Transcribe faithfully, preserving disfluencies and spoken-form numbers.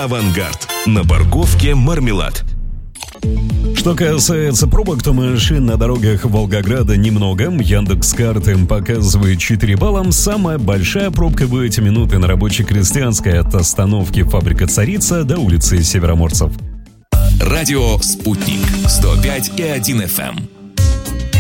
«Авангард». На парковке «Мармелад». Что касается пробок, то машин на дорогах Волгограда немного. Яндекс.Карты показывает четыре балла. Самая большая пробка в эти минуты на Рабочей Крестьянской от остановки «Фабрика Царица» до улицы Североморцев. Радио «Спутник» сто пять и один эф эм.